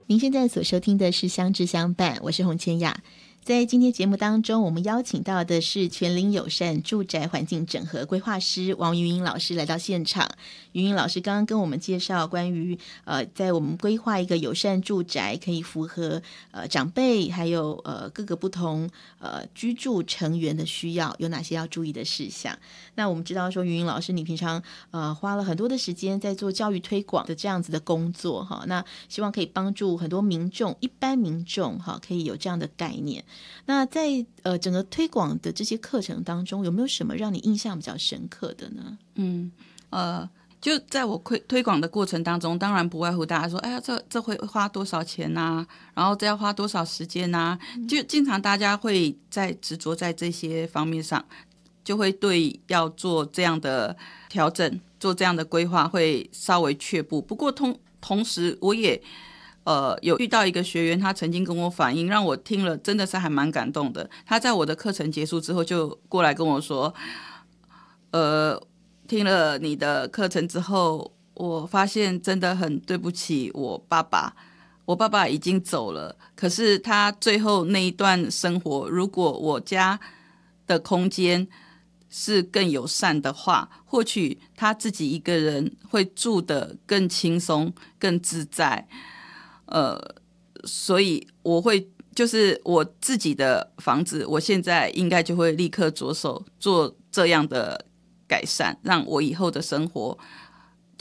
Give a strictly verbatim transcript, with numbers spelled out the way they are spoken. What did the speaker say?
您现在所收听的是相知相伴，我是洪千雅。在今天节目当中，我们邀请到的是全龄友善住宅环境整合规划师王云英老师来到现场。云英老师刚刚跟我们介绍关于呃，在我们规划一个友善住宅，可以符合呃长辈还有呃各个不同呃居住成员的需要，有哪些要注意的事项。那我们知道说，云英老师你平常呃花了很多的时间在做教育推广的这样子的工作哈，那希望可以帮助很多民众，一般民众哈，可以有这样的概念。那在呃整个推广的这些课程当中，有没有什么让你印象比较深刻的呢？ 嗯，呃，就在我推推广的过程当中，当然不外乎大家说，哎呀，这这会花多少钱啊？然后这要花多少时间啊？就经常大家会在执着在这些方面上，就会对要做这样的调整、做这样的规划会稍微却步。不过同同时，我也呃，有遇到一个学员，他曾经跟我反映，让我听了真的是还蛮感动的。他在我的课程结束之后，就过来跟我说，呃，听了你的课程之后，我发现真的很对不起我爸爸，我爸爸已经走了，可是他最后那一段生活，如果我家的空间是更友善的话，或许他自己一个人会住得更轻松、更自在。呃，所以我会就是我自己的房子，我现在应该就会立刻着手做这样的改善，让我以后的生活